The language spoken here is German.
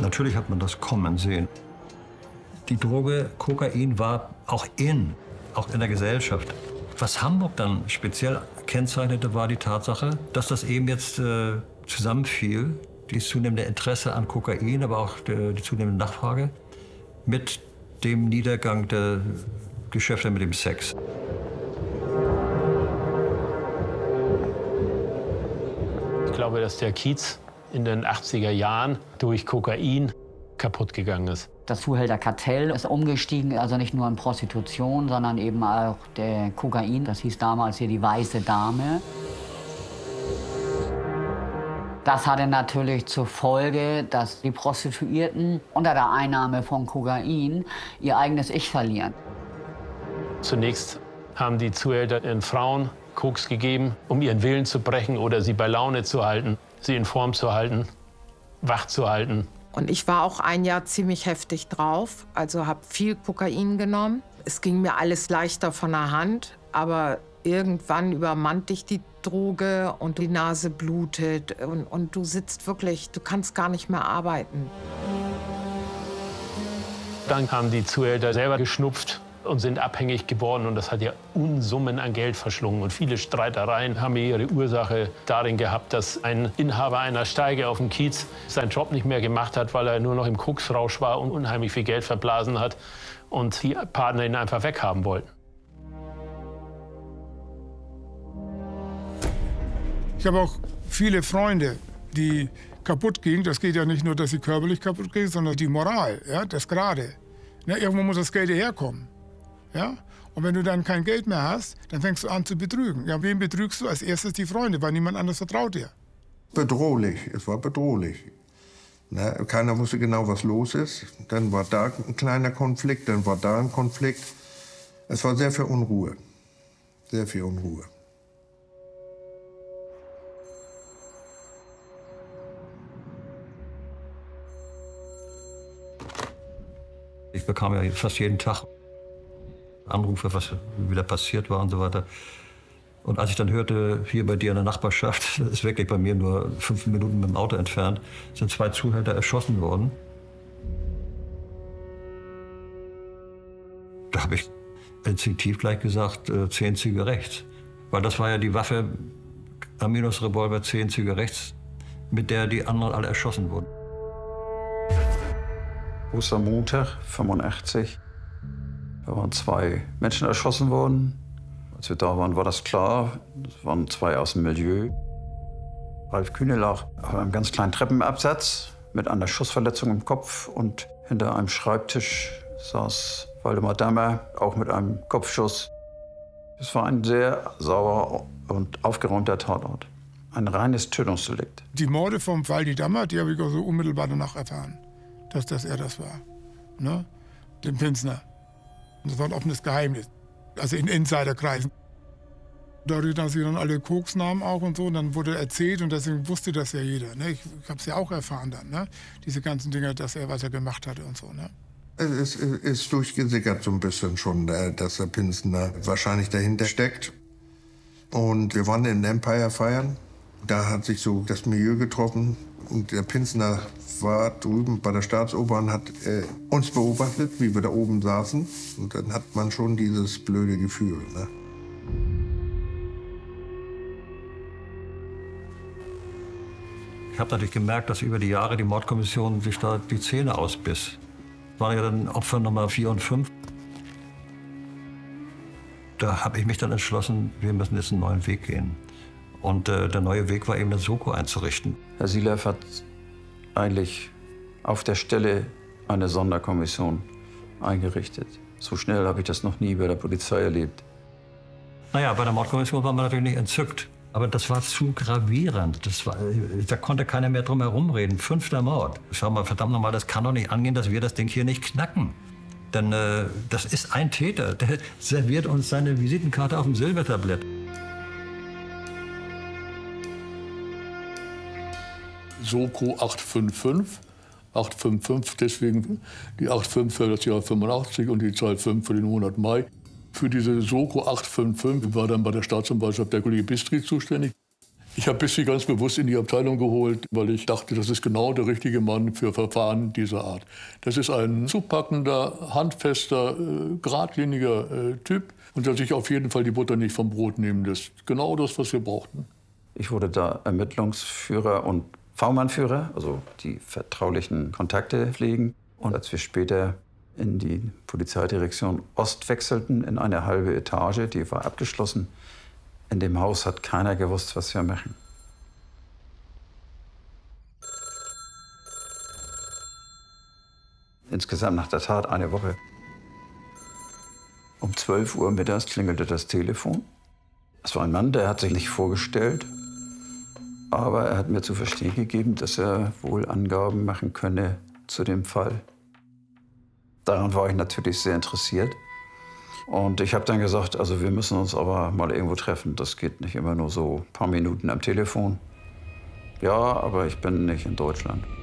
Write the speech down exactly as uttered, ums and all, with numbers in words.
Natürlich hat man das kommen sehen. Die Droge Kokain war auch in, auch in der Gesellschaft. Was Hamburg dann speziell kennzeichnete, war die Tatsache, dass das eben jetzt äh, zusammenfiel, dieses zunehmende Interesse an Kokain, aber auch die, die zunehmende Nachfrage, mit dem Niedergang der Geschäfte mit dem Sex. Ich glaube, dass der Kiez in den achtziger Jahren durch Kokain kaputt gegangen ist. Das Zuhälter Kartell ist umgestiegen, also nicht nur in Prostitution, sondern eben auch der Kokain. Das hieß damals hier die Weiße Dame. Das hatte natürlich zur Folge, dass die Prostituierten unter der Einnahme von Kokain ihr eigenes Ich verlieren. Zunächst haben die Zuhälter den Frauen Koks gegeben, um ihren Willen zu brechen oder sie bei Laune zu halten, sie in Form zu halten, wach zu halten. Und ich war auch ein Jahr ziemlich heftig drauf, also habe viel Kokain genommen. Es ging mir alles leichter von der Hand, aber irgendwann übermannt dich die Droge und die Nase blutet und, und du sitzt wirklich, du kannst gar nicht mehr arbeiten. Dann haben die Zuhälter selber geschnupft und sind abhängig geworden. Und das hat ja Unsummen an Geld verschlungen. Und viele Streitereien haben ihre Ursache darin gehabt, dass ein Inhaber einer Steige auf dem Kiez seinen Job nicht mehr gemacht hat, weil er nur noch im Koksrausch war und unheimlich viel Geld verblasen hat. Und die Partner ihn einfach weghaben wollten. Ich habe auch viele Freunde, die kaputt gingen. Das geht ja nicht nur, dass sie körperlich kaputt gehen, sondern die Moral, ja, das Gerade. Ja, irgendwo muss das Geld herkommen. Ja? Und wenn du dann kein Geld mehr hast, dann fängst du an zu betrügen. Ja, wen betrügst du? Als erstes die Freunde, weil niemand anders vertraut dir. Bedrohlich, es war bedrohlich. Na, keiner wusste genau, was los ist. Dann war da ein kleiner Konflikt, dann war da ein Konflikt. Es war sehr viel Unruhe, sehr viel Unruhe. Ich bekam ja fast jeden Tag Anrufe, was wieder passiert war und so weiter. Und als ich dann hörte, hier bei dir in der Nachbarschaft, das ist wirklich bei mir nur fünf Minuten mit dem Auto entfernt, sind zwei Zuhälter erschossen worden. Da habe ich instinktiv gleich gesagt, äh, zehn Züge rechts. Weil das war ja die Waffe, Aminos Revolver, zehn Züge rechts, mit der die anderen alle erschossen wurden. Ostermontag, fünfundachtzig. Da waren zwei Menschen erschossen worden. Als wir da waren, war das klar. Das waren zwei aus dem Milieu. Ralf Kühne lag auf einem ganz kleinen Treppenabsatz mit einer Schussverletzung im Kopf. Und hinter einem Schreibtisch saß Waldemar Dammer, auch mit einem Kopfschuss. Es war ein sehr sauber und aufgeräumter Tatort. Ein reines Tötungsdelikt. Die Morde vom Waldi Dammer, die habe ich also unmittelbar danach erfahren, dass das er das war, ne? Dem Pinsner. Das war ein offenes Geheimnis, also in Insiderkreisen. Dadurch, dass sie dann alle Koks nahmen auch und so, und dann wurde erzählt und deswegen wusste das ja jeder. Ne? Ich, ich habe es ja auch erfahren dann, ne? Diese ganzen Dinge, dass er, was er gemacht hatte und so. Ne? Es ist, ist durchgesickert so ein bisschen schon, dass der Pinsner wahrscheinlich dahinter steckt. Und wir waren in Empire feiern. Da hat sich so das Milieu getroffen. Und der Pinsner war drüben bei der Staatsoper und hat äh, uns beobachtet, wie wir da oben saßen. Und dann hat man schon dieses blöde Gefühl. Ne? Ich habe natürlich gemerkt, dass über die Jahre die Mordkommission sich da die Zähne ausbiss. Das waren ja dann Opfer Nummer vier und fünf. Da habe ich mich dann entschlossen, wir müssen jetzt einen neuen Weg gehen. Und äh, der neue Weg war eben, eine Soko einzurichten. Herr Sileff hat eigentlich auf der Stelle eine Sonderkommission eingerichtet. So schnell habe ich das noch nie bei der Polizei erlebt. Naja, bei der Mordkommission war man natürlich nicht entzückt. Aber das war zu gravierend. Das war, da konnte keiner mehr drum herum reden. Fünfter Mord. Schau mal, verdammt nochmal, das kann doch nicht angehen, dass wir das Ding hier nicht knacken. Denn äh, das ist ein Täter. Der serviert uns seine Visitenkarte auf dem Silbertablett. Soko acht fünf fünf. acht fünf fünf, deswegen die acht fünf für das Jahr fünfundachtzig und die Zahl fünf für den Monat Mai. Für diese Soko acht fünf fünf war dann bei der Staatsanwaltschaft der Kollege Bistri zuständig. Ich habe Bissi ganz bewusst in die Abteilung geholt, weil ich dachte, das ist genau der richtige Mann für Verfahren dieser Art. Das ist ein zupackender, handfester, äh, geradliniger äh, Typ und der sich auf jeden Fall die Butter nicht vom Brot nehmen lässt. Genau das, was wir brauchten. Ich wurde da Ermittlungsführer und V-Mann-Führer, also die vertraulichen Kontakte pflegen. Und als wir später in die Polizeidirektion Ost wechselten, in eine halbe Etage, die war abgeschlossen, in dem Haus hat keiner gewusst, was wir machen. Insgesamt nach der Tat eine Woche. Um zwölf Uhr mittags klingelte das Telefon. Es war ein Mann, der hat sich nicht vorgestellt, aber er hat mir zu verstehen gegeben, dass er wohl Angaben machen könne zu dem Fall. Daran war ich natürlich sehr interessiert. Und ich habe dann gesagt, also wir müssen uns aber mal irgendwo treffen. Das geht nicht immer nur so ein paar Minuten am Telefon. Ja, aber ich bin nicht in Deutschland.